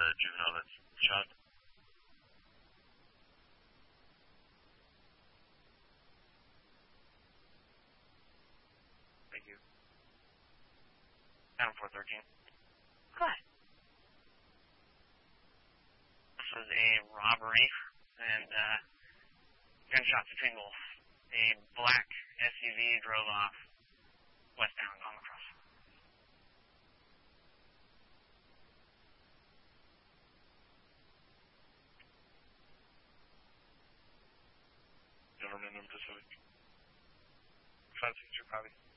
juvenile that's shot. Thank you. 9413. Go ahead. This was a robbery and gunshot to Pringles. A black SUV drove off westbound on the cross. Government of Pacific. 562 copy.